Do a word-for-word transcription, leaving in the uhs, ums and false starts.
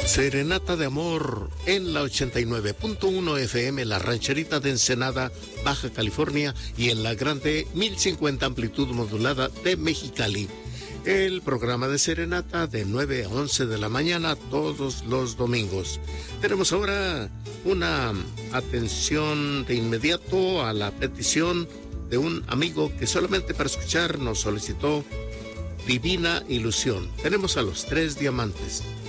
Serenata de amor en la ochenta y nueve punto uno F M, La Rancherita de Ensenada, Baja California, y en la grande mil cincuenta amplitud modulada de Mexicali. El programa de Serenata de nueve a once de la mañana todos los domingos. Tenemos ahora una atención de inmediato a la petición de un amigo que solamente para escuchar nos solicitó Divina Ilusión. Tenemos a Los Tres Diamantes.